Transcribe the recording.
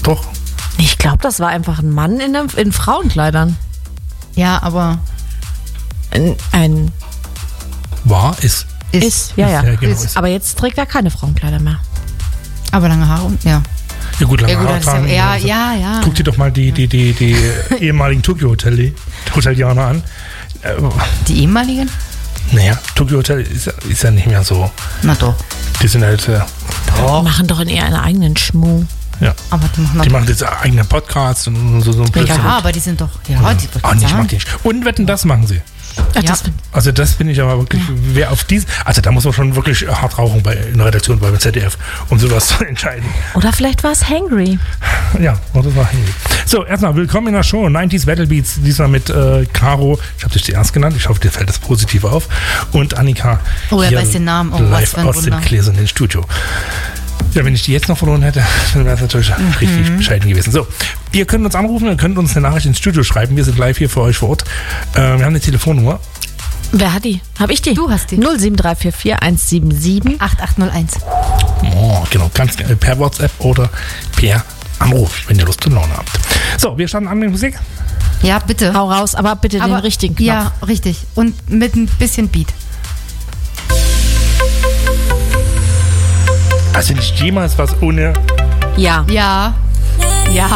Doch. Ich glaube, das war einfach ein Mann in Frauenkleidern. Ja, aber... Ein Ist. Ja. Genau, Ist. Aber jetzt trägt er keine Frauenkleider mehr. Aber lange Haare und... Ja. Ja gut, lange Haare das ist tragen. ja. Guck dir doch mal die ehemaligen Tokyo-Hotelianer an. Die ehemaligen? Naja, Tokyo Hotel ist ja nicht mehr so. Na doch. Die sind halt... Die machen doch in ihren eigenen Schmuh. Ja. Aber Die machen jetzt eigene Podcasts und so ein Blödsinn. Ja, aber die sind doch... Ja, die Ah, nicht, mag die nicht. Und Wetten, das machen sie. Ach, Ja. Also das finde ich aber wirklich, wer auf also da muss man schon wirklich hart rauchen in der Redaktion beim ZDF, um sowas zu entscheiden. Oder vielleicht war es Hangry. Ja, das war Handy. So, erstmal willkommen in der Show, 90s Battle Beats, diesmal mit Caro, ich habe dich zuerst genannt, ich hoffe, dir fällt das positiv auf, und Annika. Oh, er hier weiß den Namen. Oh, was live für ein aus dem Wunder. gläsernen Studio. Ja, wenn ich die jetzt noch verloren hätte, dann wäre es natürlich richtig bescheiden gewesen. So, ihr könnt uns anrufen, ihr könnt uns eine Nachricht ins Studio schreiben. Wir sind live hier für euch vor Ort. Wir haben eine Telefonnummer. Wer hat die? Hab ich die? Du hast die. 07344 177 8801. Oh, genau, ganz per WhatsApp oder per Anruf, wenn ihr Lust und Laune habt. So, wir starten an mit Musik. Ja, bitte. Hau raus, aber bitte den richtigen Knopf. Ja, richtig. Und mit ein bisschen Beat. Also nicht jemals was ohne... Ja. Ja. Ja.